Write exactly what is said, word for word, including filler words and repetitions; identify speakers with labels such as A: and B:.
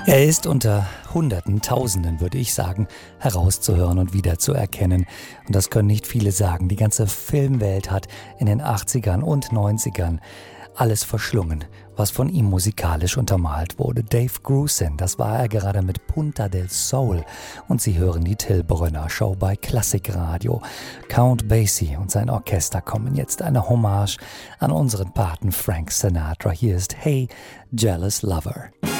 A: Er ist unter Hunderten, Tausenden, würde ich sagen, herauszuhören und wiederzuerkennen. Und das können nicht viele sagen. Die ganze Filmwelt hat in den achtzigern und neunzigern alles verschlungen, was von ihm musikalisch untermalt wurde. Dave Grusin, das war er gerade mit Punta del Sol. Und Sie hören die Till Brönner Show bei Klassikradio. Count Basie und sein Orchester kommen jetzt eine Hommage an unseren Paten Frank Sinatra. Hier ist Hey, Jealous Lover.